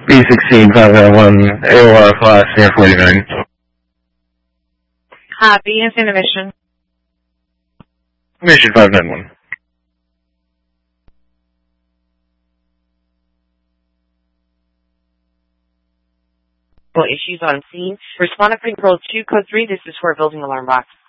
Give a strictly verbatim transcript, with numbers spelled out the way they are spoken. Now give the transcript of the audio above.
B sixteen five nine one, A O R class, Air forty-nine. Copy, it's in a mission. Mission five nine one. Issues on scene. Respond to control two, code three. This is for building alarm box.